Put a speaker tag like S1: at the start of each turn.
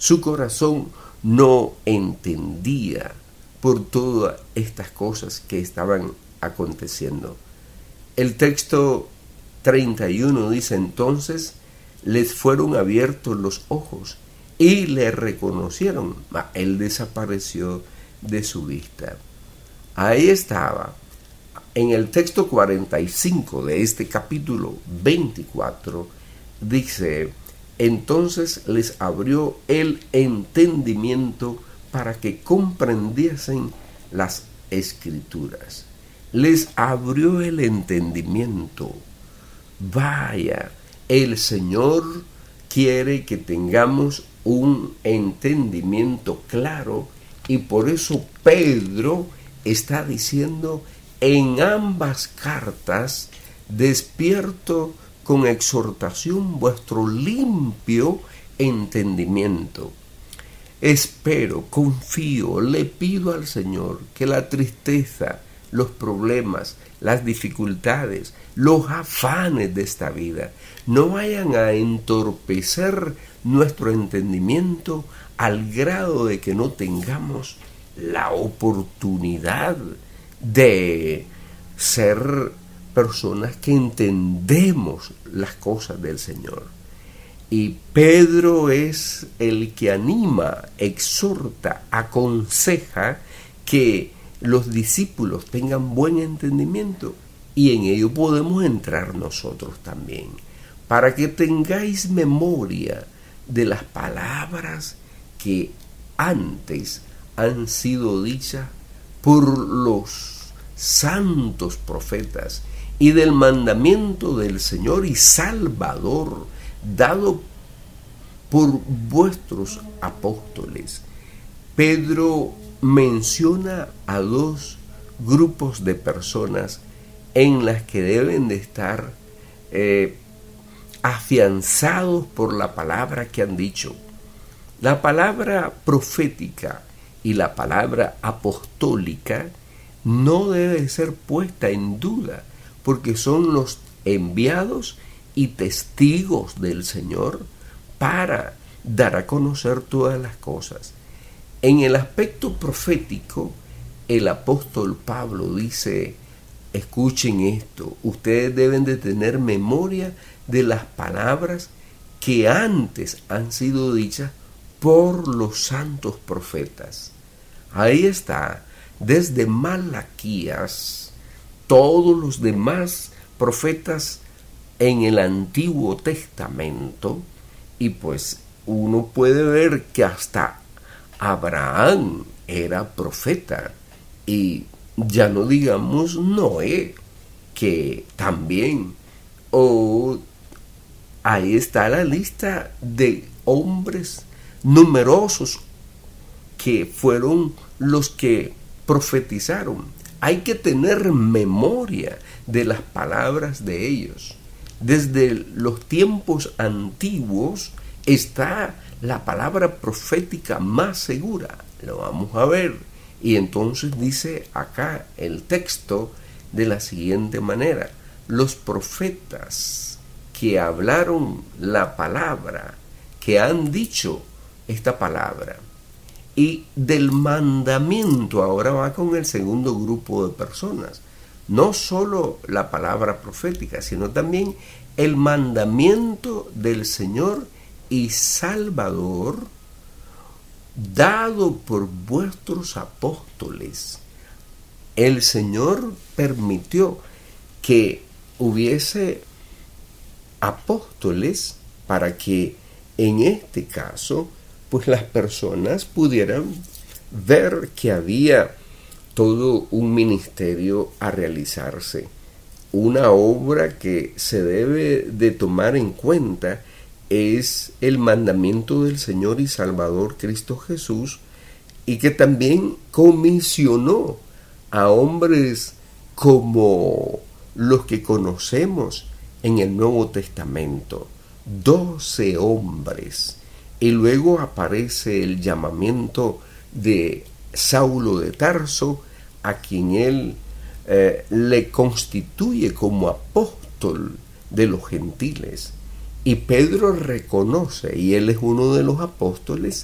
S1: Su corazón no entendía por todas estas cosas que estaban aconteciendo. El texto 31 dice: entonces les fueron abiertos los ojos y le reconocieron, mas él desapareció de su vista. Ahí estaba, en el texto 45 de este capítulo 24, dice: entonces les abrió el entendimiento para que comprendiesen las Escrituras. Les abrió el entendimiento. Vaya, el Señor quiere que tengamos un entendimiento claro, y por eso Pedro está diciendo en ambas cartas: despierto con exhortación vuestro limpio entendimiento. Espero, confío, le pido al Señor que la tristeza, los problemas, las dificultades, los afanes de esta vida no vayan a entorpecer nuestro entendimiento al grado de que no tengamos la oportunidad de ser personas que entendemos las cosas del Señor. Y Pedro es el que anima, exhorta, aconseja que los discípulos tengan buen entendimiento, y en ello podemos entrar nosotros también, para que tengáis memoria de las palabras que antes han sido dichas por los santos profetas, y del mandamiento del Señor y Salvador dado por vuestros apóstoles. Pedro menciona a dos grupos de personas en las que deben de estar afianzados por la palabra que han dicho. La palabra profética y la palabra apostólica no debe ser puesta en duda, porque son los enviados y testigos del Señor para dar a conocer todas las cosas. En el aspecto profético, el apóstol Pablo dice: escuchen esto, ustedes deben de tener memoria de las palabras que antes han sido dichas por los santos profetas. Ahí está, desde Malaquías, todos los demás profetas en el Antiguo Testamento, y pues uno puede ver que hasta Abraham era profeta, y ya no digamos Noé, que también, ahí está la lista de hombres numerosos que fueron los que profetizaron. Hay que tener memoria de las palabras de ellos. Desde los tiempos antiguos está la palabra profética más segura. Lo vamos a ver. Y entonces dice acá el texto de la siguiente manera: los profetas que hablaron la palabra, que han dicho esta palabra. Y del mandamiento ahora va con el segundo grupo de personas. No solo la palabra profética, sino también el mandamiento del Señor y Salvador dado por vuestros apóstoles. El Señor permitió que hubiese apóstoles para que en este caso pues las personas pudieran ver que había todo un ministerio a realizarse, una obra que se debe de tomar en cuenta. Es el mandamiento del Señor y Salvador Cristo Jesús, y que también comisionó a hombres como los que conocemos en el Nuevo Testamento, 12 hombres, y luego aparece el llamamiento de Saulo de Tarso, a quien él le constituye como apóstol de los gentiles. Y Pedro reconoce, y él es uno de los apóstoles,